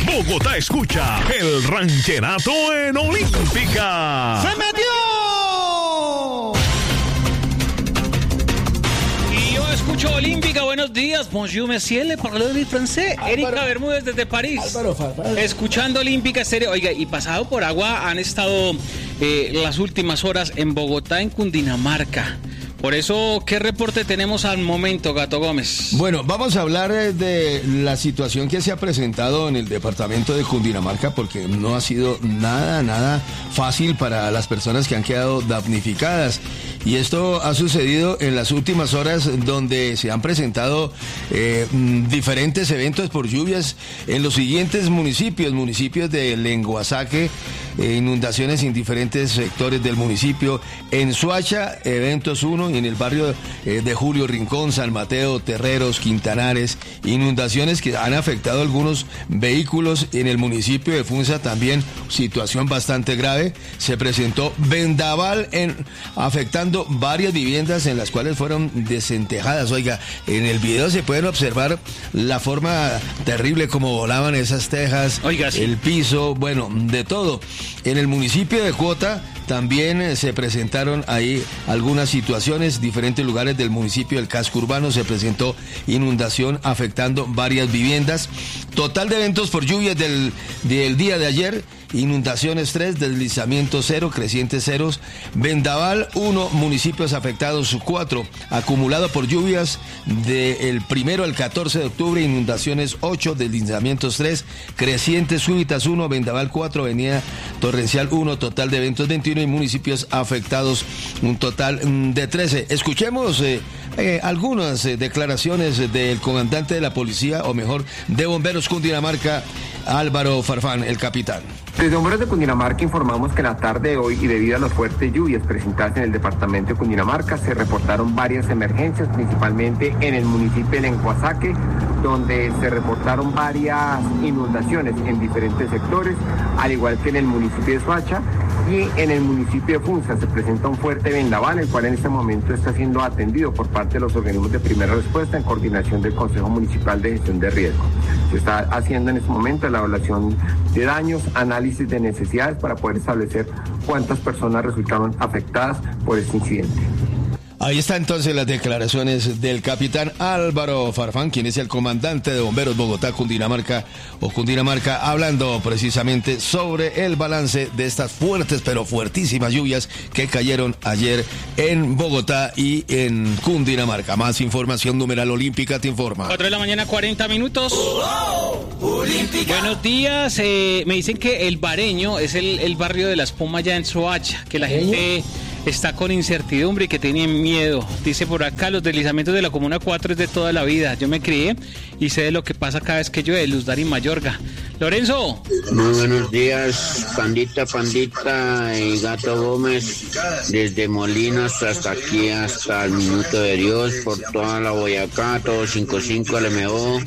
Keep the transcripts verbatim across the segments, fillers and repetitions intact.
Bogotá escucha el rancherato en Olímpica. ¡Se metió! Y yo escucho Olímpica. Buenos días. Bonjour, monsieur, le parle de francés. Erika Bermúdez desde París. Álvaro Farfán. Escuchando Olímpica Estéreo. Oiga, y pasado por agua han estado eh, las últimas horas en Bogotá, en Cundinamarca. Por eso, ¿qué reporte tenemos al momento, Gato Gómez? Bueno, vamos a hablar de la situación que se ha presentado en el departamento de Cundinamarca, porque no ha sido nada, nada fácil para las personas que han quedado damnificadas. Y esto ha sucedido en las últimas horas, donde se han presentado eh, diferentes eventos por lluvias en los siguientes municipios, municipios de Lenguasaque, eh, inundaciones en diferentes sectores del municipio, en Soacha, eventos uno, y en el barrio eh, de Julio Rincón, San Mateo, Terreros, Quintanares, inundaciones que han afectado algunos vehículos. En el municipio de Funza también situación bastante grave, se presentó vendaval en, afectando varias viviendas en las cuales fueron desentejadas. Oiga, en el video se pueden observar la forma terrible como volaban esas tejas. Oiga, sí. El piso, bueno, de todo. En el municipio de Cuota también eh, se presentaron ahí algunas situaciones, diferentes lugares del municipio del casco urbano se presentó inundación afectando varias viviendas. Total de eventos por lluvias del, del día de ayer: inundaciones tres, deslizamiento cero, crecientes ceros, vendaval uno, municipios afectados cuatro, acumulado por lluvias del primero al catorce de octubre, inundaciones ocho, deslizamientos tres, crecientes súbitas uno, vendaval cuatro, avenida torrencial uno, total de eventos veintiuno y municipios afectados un total de trece. Escuchemos eh, eh, algunas eh, declaraciones del comandante de la policía, o mejor, de bomberos Cundinamarca, Álvaro Farfán, el capitán. Desde Bomberos de Cundinamarca informamos que en la tarde de hoy, y debido a las fuertes lluvias presentadas en el departamento de Cundinamarca, se reportaron varias emergencias, principalmente en el municipio de Lenguasaque, donde se reportaron varias inundaciones en diferentes sectores, al igual que en el municipio de Soacha, y en el municipio de Funza se presenta un fuerte vendaval, el cual en este momento está siendo atendido por parte de los organismos de primera respuesta en coordinación del Consejo Municipal de Gestión de Riesgo. Se está haciendo en este momento la evaluación de daños, análisis de necesidades para poder establecer cuántas personas resultaron afectadas por este incidente. Ahí está entonces las declaraciones del capitán Álvaro Farfán, quien es el comandante de Bomberos Bogotá, Cundinamarca o Cundinamarca, hablando precisamente sobre el balance de estas fuertes pero fuertísimas lluvias que cayeron ayer en Bogotá y en Cundinamarca. Más información, numeral Olímpica te informa. cuatro de la mañana, cuarenta minutos. Oh, oh, Buenos días. Eh, me dicen que el Bareño es el, el barrio de la espuma ya en Soacha, que la gente está con incertidumbre y que tienen miedo. Dice por acá, los deslizamientos de la Comuna cuatro es de toda la vida. Yo me crié y sé de lo que pasa cada vez que llueve. Luz Dari Mayorga. Lorenzo. Muy buenos días, pandita, pandita y Gato Gómez. Desde Molinos hasta aquí, hasta el Minuto de Dios, por toda la Boyacá, todo cinco cinco L M O.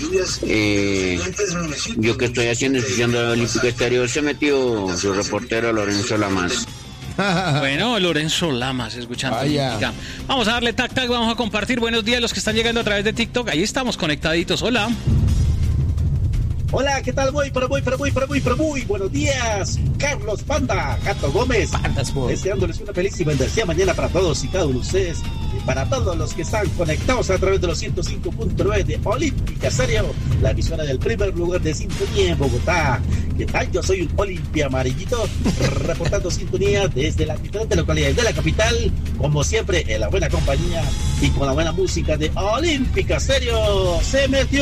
Eh, yo que estoy haciendo, escuchando la Olímpica Estéreo, se metió su reportero Lorenzo Lamas. Bueno, Lorenzo Lamas, escuchando. Vaya. Vamos a darle tac tac, vamos a compartir. Buenos días los que están llegando a través de TikTok. Ahí estamos conectaditos. Hola. Hola, ¿qué tal? Muy, pero muy, pero muy, pero muy, pero muy buenos días. Carlos Panda, Gato Gómez. Pandas, deseándoles una feliz y bendecida mañana para todos y cada uno de ustedes. Y para todos los que están conectados a través de los ciento cinco punto nueve de Olímpica Estéreo, la emisora del primer lugar de sintonía en Bogotá. ¿Qué tal? Yo soy un Olimpia amarillito, reportando sintonía desde las diferentes localidades de la capital, como siempre, en la buena compañía y con la buena música de Olímpica Estéreo. ¡Se metió!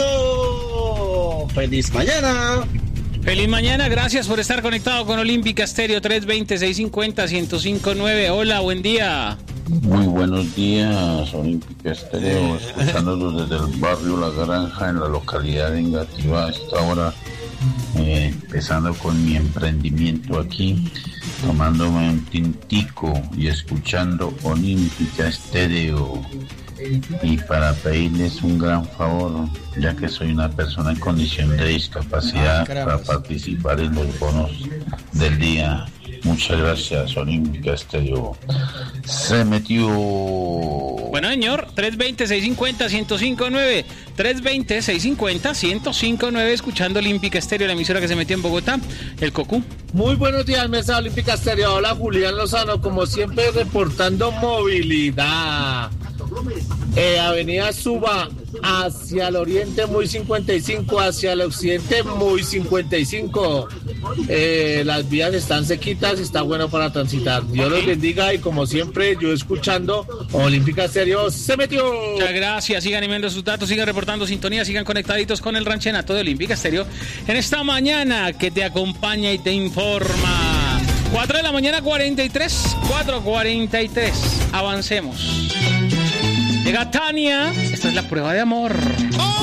¡Feliz mañana! Feliz mañana, gracias por estar conectado con Olímpica Estéreo tres veinte, seiscientos cincuenta, ciento cinco punto nueve. Hola, buen día. Muy buenos días, Olímpica Estéreo, escuchándolos desde el barrio La Granja, en la localidad de Engativá. A esta hora, eh, empezando con mi emprendimiento aquí, tomándome un tintico y escuchando Olímpica Estéreo. Y para pedirles un gran favor, ya que soy una persona en condición de discapacidad, ah, para participar en los bonos del día. Muchas gracias, Olímpica Estéreo. Se metió. Bueno, señor, tres veinte, seiscientos cincuenta, ciento cinco punto nueve. tres veinte, seiscientos cincuenta, ciento cinco punto nueve, escuchando Olímpica Estéreo, la emisora que se metió en Bogotá. El Cocú. Muy buenos días, mesa Olímpica Estéreo. Hola, Julián Lozano, como siempre, reportando movilidad. Eh, Avenida Suba hacia el oriente muy cincuenta y cinco, hacia el occidente muy cincuenta y cinco. Eh, las vías están sequitas y está bueno para transitar. Dios los bendiga y como siempre yo escuchando Olímpica Estéreo se metió. Muchas gracias, sigan enviando sus datos, sigan reportando sintonía, sigan conectaditos con el ranchenato de Olímpica Estéreo en esta mañana que te acompaña y te informa. cuatro de la mañana, cuarenta y tres, cuatro cuarenta y tres. Avancemos. Llega Tania, esta es la prueba de amor. ¡Oh!